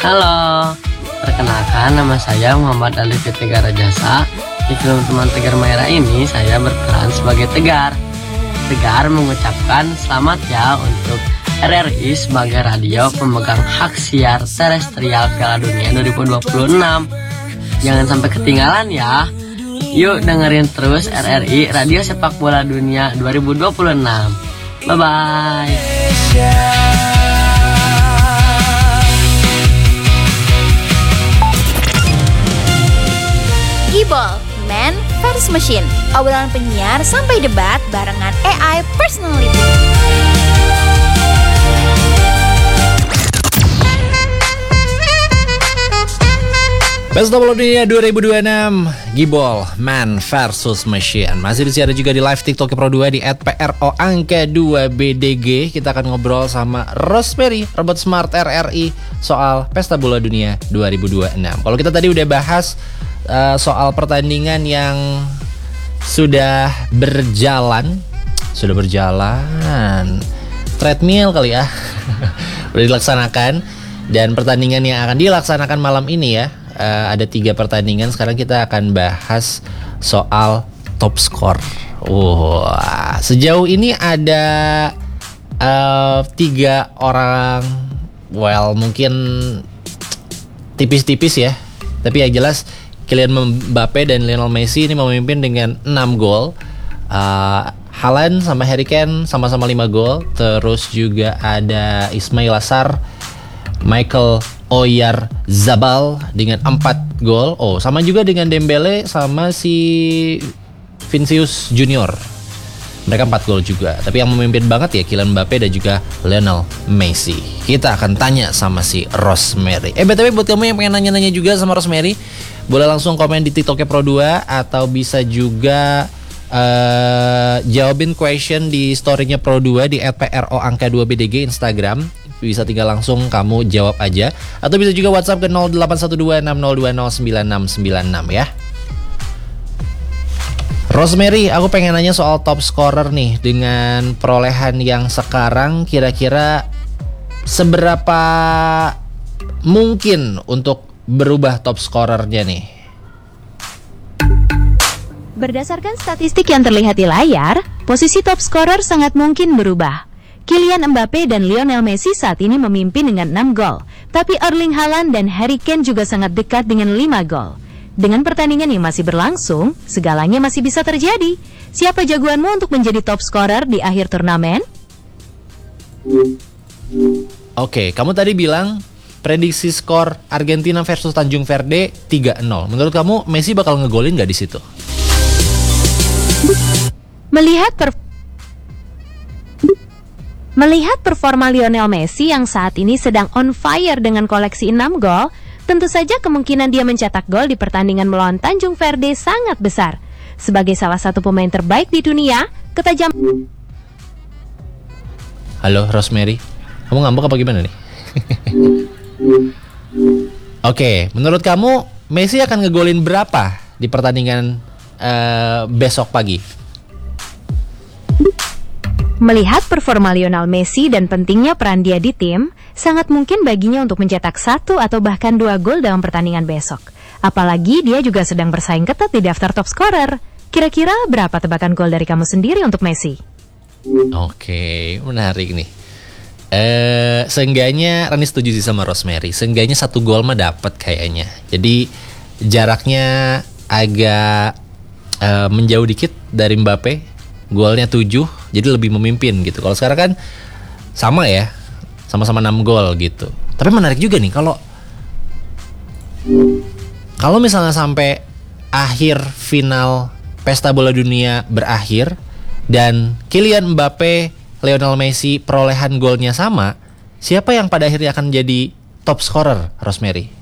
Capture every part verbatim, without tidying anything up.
Halo, perkenalkan nama saya Muhammad Ali Tegar Rajasa. Di film Teman Tegar Merah ini saya berperan sebagai Tegar. Tegar mengucapkan selamat ya untuk R R I sebagai radio pemegang hak siar terestrial Piala Dunia dua ribu dua puluh enam. Jangan sampai ketinggalan ya. Yuk dengerin terus R R I Radio Sepak Bola Dunia dua ribu dua puluh enam. Bye-bye. Gibol, Man versus Machine. Obrolan penyiar sampai debat barengan A I Personality. Pesta Bola Dunia dua ribu dua puluh enam, Gibol, Man versus Machine. Masih disiaran juga di live TikTok Pro dua di et pe er o angka dua B D G. Kita akan ngobrol sama Rosemary, robot smart R R I, soal Pesta Bola Dunia dua ribu dua puluh enam. Kalau kita tadi udah bahas uh, soal pertandingan yang sudah berjalan, sudah berjalan, treadmill kali ya, udah dilaksanakan. Dan pertandingan yang akan dilaksanakan malam ini ya, Uh, ada tiga pertandingan. Sekarang kita akan bahas soal top skor. Wah, sejauh ini ada uh, tiga orang, well mungkin tipis-tipis ya, tapi yang jelas Kylian Mbappe dan Lionel Messi ini memimpin dengan enam gol. uh, Haaland sama Harry Kane sama-sama lima gol. Terus juga ada Ismail Assar, Michael Oyarzabal dengan empat gol. Oh, sama juga dengan Dembele sama si Vinicius Junior. Mereka empat gol juga. Tapi yang memimpin banget ya Kylian Mbappe dan juga Lionel Messi. Kita akan tanya sama si Rosemary. Eh, B T W buat kamu yang pengen nanya-nanya juga sama Rosemary, boleh langsung komen di TikToknya Pro dua, atau bisa juga uh, jawabin question di story-nya Pro dua di et pe er o angka dua B D G Instagram. Bisa tinggal langsung kamu jawab aja, atau bisa juga WhatsApp ke nol delapan satu dua enam nol dua nol sembilan enam sembilan enam ya. Rosemary, aku pengen nanya soal top scorer nih. Dengan perolehan yang sekarang, kira-kira seberapa mungkin untuk berubah top scorernya nih? Berdasarkan statistik yang terlihat di layar, posisi top scorer sangat mungkin berubah. Kylian Mbappe dan Lionel Messi saat ini memimpin dengan enam gol, tapi Erling Haaland dan Harry Kane juga sangat dekat dengan lima gol. Dengan pertandingan yang masih berlangsung, segalanya masih bisa terjadi. Siapa jagoanmu untuk menjadi top scorer di akhir turnamen? Oke, kamu tadi bilang prediksi skor Argentina versus Tanjung Verde tiga nol. Menurut kamu Messi bakal ngegolin gak di situ? Melihat per Melihat performa Lionel Messi yang saat ini sedang on fire dengan koleksi enam gol, tentu saja kemungkinan dia mencetak gol di pertandingan melawan Tanjung Verde sangat besar. Sebagai salah satu pemain terbaik di dunia, ketajam... Halo Rosemary, kamu ngambek apa gimana nih? Oke, menurut kamu Messi akan ngegolin berapa di pertandingan uh, besok pagi? Melihat performa Lionel Messi dan pentingnya peran dia di tim, sangat mungkin baginya untuk mencetak satu atau bahkan dua gol dalam pertandingan besok. Apalagi dia juga sedang bersaing ketat di daftar top scorer. Kira-kira berapa tebakan gol dari kamu sendiri untuk Messi? Oke, menarik nih. Eh, seenggaknya Rani setuju sih sama Rosemary. Seenggaknya satu gol mah dapat kayaknya. Jadi jaraknya agak eh, menjauh dikit dari Mbappe. Golnya tujuh, jadi lebih memimpin gitu. Kalau sekarang kan sama ya, sama-sama enam gol gitu. Tapi menarik juga nih kalau kalau misalnya sampai akhir final Pesta Bola Dunia berakhir dan Kylian Mbappe, Lionel Messi perolehan golnya sama, siapa yang pada akhirnya akan jadi top scorer, Rosemary?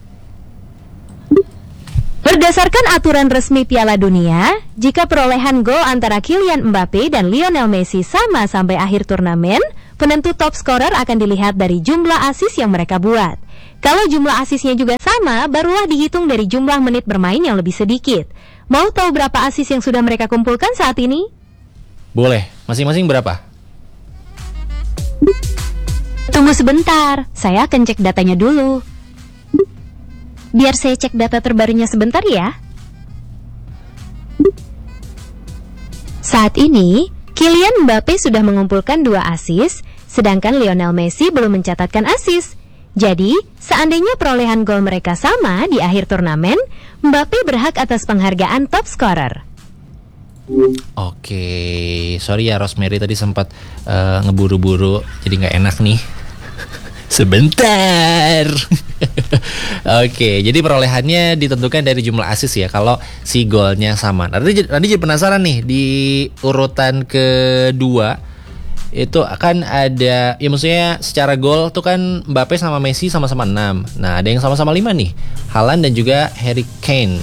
Berdasarkan aturan resmi Piala Dunia, jika perolehan gol antara Kylian Mbappe dan Lionel Messi sama sampai akhir turnamen, penentu top scorer akan dilihat dari jumlah assist yang mereka buat. Kalau jumlah assistnya juga sama, barulah dihitung dari jumlah menit bermain yang lebih sedikit. Mau tahu berapa assist yang sudah mereka kumpulkan saat ini? Boleh, masing-masing berapa? Tunggu sebentar, saya akan cek datanya dulu. Biar saya cek data terbarunya sebentar ya. Saat ini, Kylian Mbappe sudah mengumpulkan dua assist, sedangkan Lionel Messi belum mencatatkan assist. Jadi, seandainya perolehan gol mereka sama di akhir turnamen, Mbappe berhak atas penghargaan top scorer. Oke, sorry ya Rosemary tadi sempat uh, ngeburu-buru, jadi nggak enak nih. Sebentar. Oke, jadi perolehannya ditentukan dari jumlah assist ya. Kalau si golnya sama. Nanti nanti jadi penasaran nih di urutan kedua itu akan ada, ya maksudnya secara gol tuh kan Mbappe sama Messi sama-sama enam. Nah, ada yang sama-sama lima nih, Haaland dan juga Harry Kane.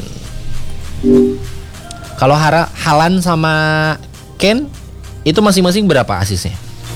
Kalau Hara, Haaland sama Kane itu masing-masing berapa asisnya?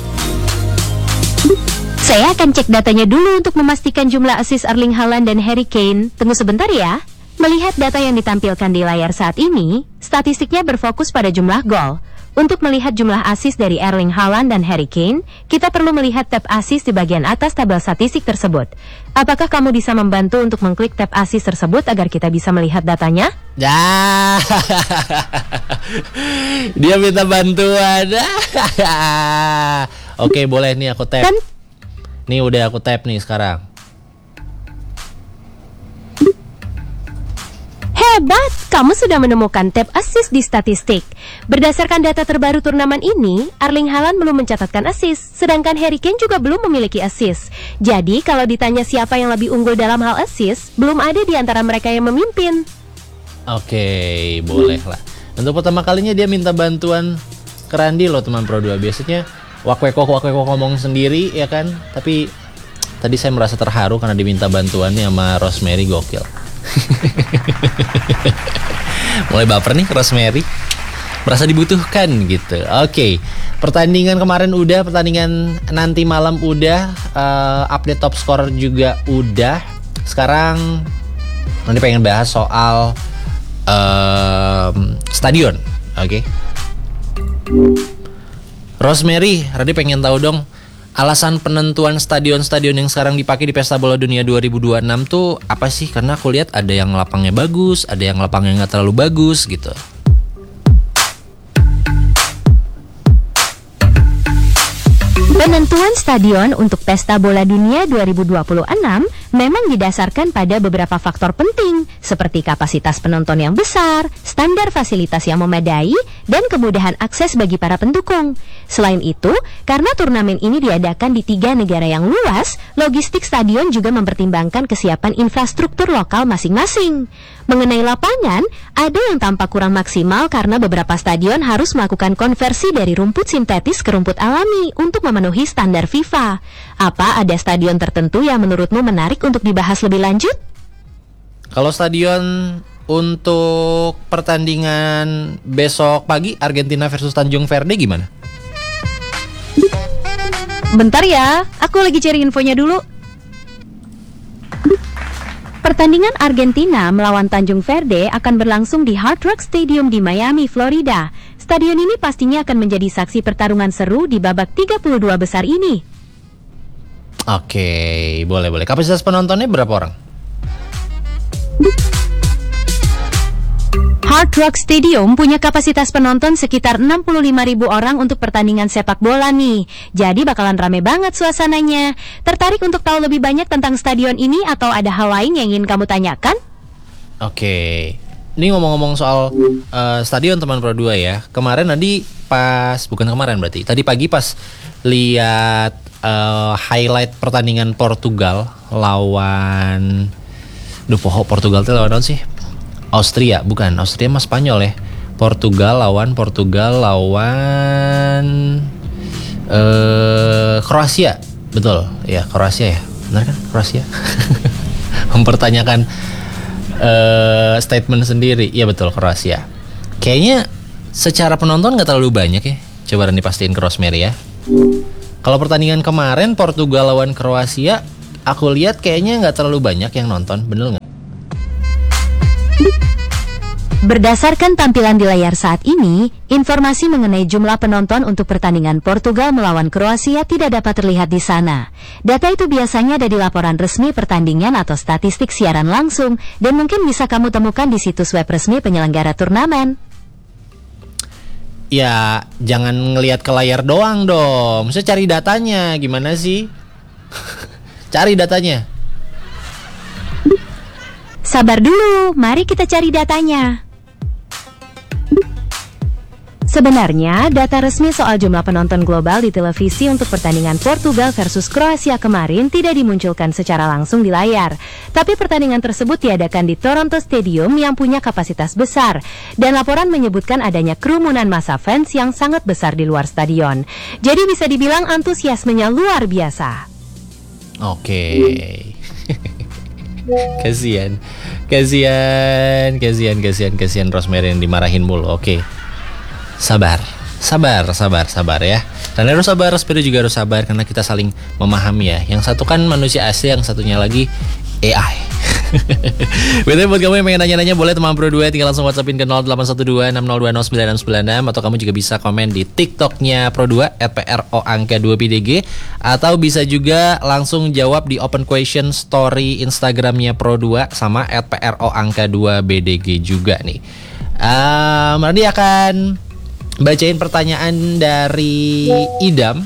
Saya akan cek datanya dulu untuk memastikan jumlah assist Erling Haaland dan Harry Kane. Tunggu sebentar ya. Melihat data yang ditampilkan di layar saat ini, statistiknya berfokus pada jumlah gol. Untuk melihat jumlah assist dari Erling Haaland dan Harry Kane, kita perlu melihat tab assist di bagian atas tabel statistik tersebut. Apakah kamu bisa membantu untuk mengklik tab assist tersebut agar kita bisa melihat datanya? Ya, dia minta bantuan. Oke, boleh nih aku tap. Dan Nih udah aku tap nih sekarang. hebat, kamu sudah menemukan tab assist di statistik. Berdasarkan data terbaru turnamen ini, Erling Haaland belum mencatatkan assist, sedangkan Harry Kane juga belum memiliki assist. Jadi, kalau ditanya siapa yang lebih unggul dalam hal assist, belum ada di antara mereka yang memimpin. Oke, boleh lah. Untuk pertama kalinya dia minta bantuan ke Randy loh teman Pro dua. Biasanya wakweko wakweko ngomong sendiri ya kan. Tapi tadi saya merasa terharu karena diminta bantuannya sama Rosemary, gokil. Mulai baper nih Rosemary, merasa dibutuhkan gitu. Oke, pertandingan kemarin udah, pertandingan nanti malam udah, uh, update top scorer juga udah. Sekarang nanti pengen bahas soal um, stadion. Oke, Rosemary, Radi pengen tahu dong, alasan penentuan stadion-stadion yang sekarang dipakai di Pesta Bola Dunia dua ribu dua puluh enam tuh apa sih? Karena aku lihat ada yang lapangnya bagus, ada yang lapangnya nggak terlalu bagus gitu. Penentuan stadion untuk Pesta Bola Dunia dua ribu dua puluh enam memang didasarkan pada beberapa faktor penting, seperti kapasitas penonton yang besar, standar fasilitas yang memadai, dan kemudahan akses bagi para pendukung. Selain itu, karena turnamen ini diadakan di tiga negara yang luas, logistik stadion juga mempertimbangkan kesiapan infrastruktur lokal masing-masing. Mengenai lapangan, ada yang tampak kurang maksimal karena beberapa stadion harus melakukan konversi dari rumput sintetis ke rumput alami untuk memenuhi standar FIFA. Apa ada stadion tertentu yang menurutmu menarik untuk dibahas lebih lanjut? Kalau stadion untuk pertandingan besok pagi Argentina versus Tanjung Verde gimana? Bentar ya, aku lagi cari infonya dulu. Pertandingan Argentina melawan Tanjung Verde akan berlangsung di Hard Rock Stadium di Miami, Florida. Stadion ini pastinya akan menjadi saksi pertarungan seru di babak tiga puluh dua besar ini. Oke, boleh-boleh. Kapasitas penontonnya berapa orang? Hard Rock Stadium punya kapasitas penonton sekitar enam puluh lima ribu orang untuk pertandingan sepak bola nih. Jadi bakalan rame banget suasananya. Tertarik untuk tahu lebih banyak tentang stadion ini atau ada hal lain yang ingin kamu tanyakan? Oke. Ini ngomong-ngomong soal uh, stadion teman Pro dua ya. Kemarin tadi pas, bukan kemarin berarti, tadi pagi pas lihat uh, highlight pertandingan Portugal lawan Duh, pohon Portugal itu lawan sih? Austria, bukan. Austria mah Spanyol ya. Portugal lawan Portugal lawan uh, Kroasia. Betul. Ya, Kroasia ya. Benar kan? Kroasia. Mempertanyakan uh, statement sendiri. Iya betul, Kroasia. Kayaknya secara penonton nggak terlalu banyak ya. Coba Rani pastiin ke Rosemary ya. Kalau pertandingan kemarin Portugal lawan Kroasia, aku lihat kayaknya nggak terlalu banyak yang nonton. Bener nggak? Berdasarkan tampilan di layar saat ini, informasi mengenai jumlah penonton untuk pertandingan Portugal melawan Kroasia tidak dapat terlihat di sana. Data itu biasanya ada di laporan resmi pertandingan atau statistik siaran langsung, dan mungkin bisa kamu temukan di situs web resmi penyelenggara turnamen. Ya, jangan ngelihat ke layar doang dong. Mesti cari datanya, gimana sih? Cari datanya. Sabar dulu, mari kita cari datanya. Sebenarnya, data resmi soal jumlah penonton global di televisi untuk pertandingan Portugal versus Kroasia kemarin tidak dimunculkan secara langsung di layar. Tapi pertandingan tersebut diadakan di Toronto Stadium yang punya kapasitas besar. Dan laporan menyebutkan adanya kerumunan massa fans yang sangat besar di luar stadion. Jadi bisa dibilang antusiasmenya luar biasa. Oke. Kasian. Kasian, kasian, kasian, kasian Rosemary yang dimarahin mulu. Oke. Sabar, sabar, sabar, sabar ya. Dan harus sabar, Rosemary juga harus sabar karena kita saling memahami ya. Yang satu kan manusia asli, yang satunya lagi A I. Betul, buat kamu yang pengen nanya-nanya boleh teman Pro dua tinggal langsung WhatsAppin ke nol delapan satu dua enam nol dua nol sembilan enam sembilan enam, atau kamu juga bisa komen di TikToknya Pro dua at pro angka dua p d g, atau bisa juga langsung jawab di open question story Instagramnya Pro dua sama at pro angka dua b d g juga nih. Um, nanti akan bacain pertanyaan dari Idam.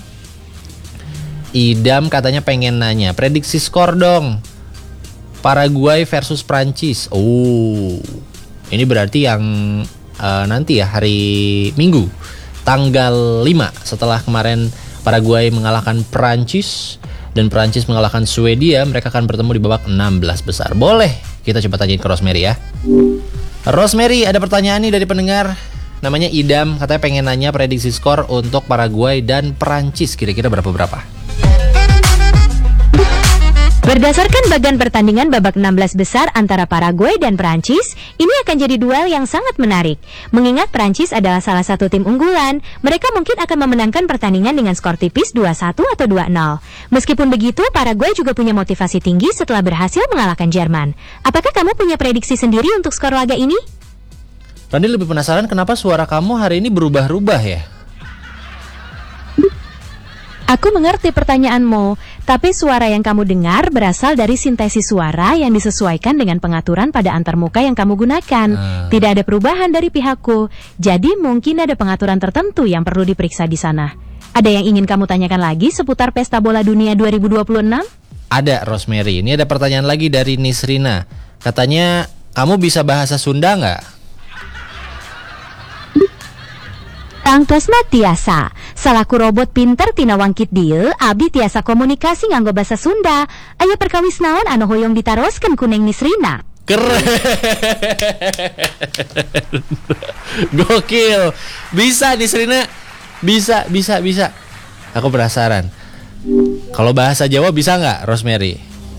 Idam katanya pengen nanya prediksi skor dong, Paraguay versus Prancis. Oh, ini berarti yang uh, nanti ya hari Minggu tanggal lima, setelah kemarin Paraguay mengalahkan Prancis dan Prancis mengalahkan Swedia. Mereka akan bertemu di babak enam belas besar. Boleh kita coba tanyain ke Rosemary ya. Rosemary, ada pertanyaan nih dari pendengar namanya Idam, katanya pengen nanya prediksi skor untuk Paraguay dan Prancis kira-kira berapa-berapa. Berdasarkan bagan pertandingan babak enam belas besar antara Paraguay dan Prancis, ini akan jadi duel yang sangat menarik. Mengingat Prancis adalah salah satu tim unggulan, mereka mungkin akan memenangkan pertandingan dengan skor tipis dua satu atau dua nol. Meskipun begitu, Paraguay juga punya motivasi tinggi setelah berhasil mengalahkan Jerman. Apakah kamu punya prediksi sendiri untuk skor laga ini? Randi lebih penasaran kenapa suara kamu hari ini berubah-ubah ya? Aku mengerti pertanyaanmu, tapi suara yang kamu dengar berasal dari sintesis suara yang disesuaikan dengan pengaturan pada antarmuka yang kamu gunakan. Hmm. Tidak ada perubahan dari pihakku, jadi mungkin ada pengaturan tertentu yang perlu diperiksa di sana. Ada yang ingin kamu tanyakan lagi seputar Pesta Bola Dunia dua ribu dua puluh enam? Ada, Rosemary. Ini ada pertanyaan lagi dari Nisrina. Katanya, kamu bisa bahasa Sunda nggak? Tangtosna tiasa, salaku robot pinter tina wangkit dieu, abdi tiasa komunikasi nganggo basa Sunda. Aya perkawis naon anu hoyong ditaroskeun ku Neng Nisrina. Keren. Gokil. Bisa Nisrina. Bisa, bisa, bisa. Aku penasaran. Kalau bahasa Jawa bisa nggak, Rosemary?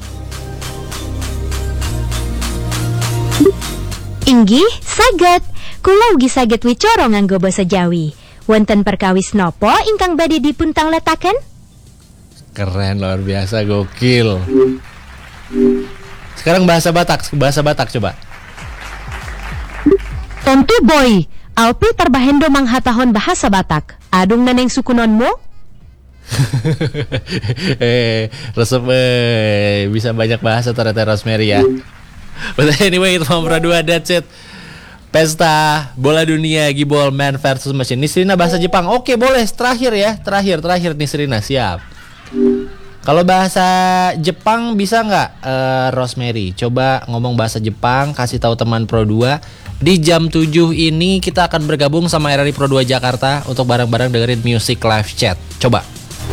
Inggih, saged. Kula ugi saged wicara nganggo basa Jawi. Wonten perkawis nopo ingkang badhe dipun tangletaken? Keren, luar biasa, gokil. Sekarang bahasa Batak, bahasa Batak coba. Tentu boy, alpi terbahendo manghatahon bahasa Batak. Adung neneng sukunonmu? Eh, resep eh bisa banyak bahasa ternyata Rosemary ya. But anyway, itu Pro dua, that's it. Pesta Bola Dunia Gibol Man versus Machine. Nisrina bahasa Jepang. Oke, boleh. Terakhir ya. Terakhir, terakhir Nisrina. Siap. Kalau bahasa Jepang bisa nggak, uh, Rosemary? Coba ngomong bahasa Jepang. Kasih tahu teman Pro dua. Di jam tujuh ini kita akan bergabung sama R R I Pro dua Jakarta untuk bareng-bareng dengerin music live chat. Coba.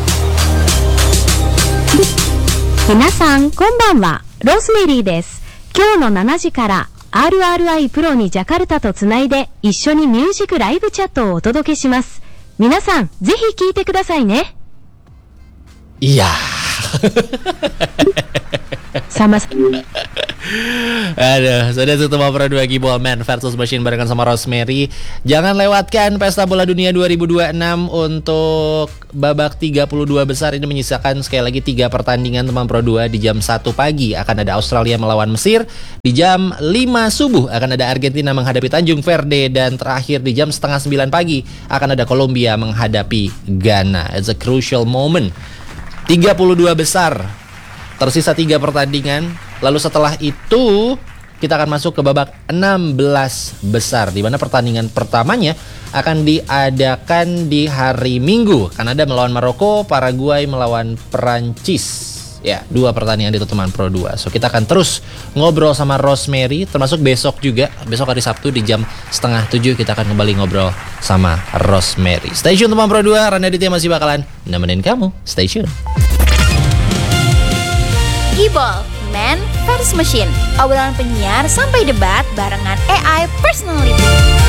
Minasan, konbanwa. Rosemary desu. Kyou noしちじから アールアールアイ プロにジャカルタとつないで一緒にミュージックライブチャットをお届けします。皆さん、ぜひ聞いてくださいね。 Iya. Sama Aduh, sudah tutup Pro dua Gibol Man versus Machine barengan sama Rosemary. Jangan lewatkan Pesta Bola Dunia dua ribu dua puluh enam untuk babak tiga puluh dua besar. Ini menyisakan sekali lagi tiga pertandingan teman Pro dua. Di jam satu pagi akan ada Australia melawan Mesir. Di jam lima subuh akan ada Argentina menghadapi Tanjung Verde. Dan terakhir di jam setengah sembilan pagi akan ada Kolombia menghadapi Ghana. It's a crucial moment. tiga puluh dua besar. Tersisa tiga pertandingan. Lalu setelah itu kita akan masuk ke babak enam belas besar, di mana pertandingan pertamanya akan diadakan di hari Minggu. Kanada melawan Maroko, Paraguay melawan Perancis. Ya, dua pertandingan di teman Pro dua. So kita akan terus ngobrol sama Rosemary, termasuk besok juga. Besok hari Sabtu di jam setengah tujuh kita akan kembali ngobrol sama Rosemary. Stay tune teman Pro dua, Rani Aditya masih bakalan nemenin kamu. Stay tune. Gibol, Man versus Machine. Obrolan penyiar sampai debat barengan A I Personality.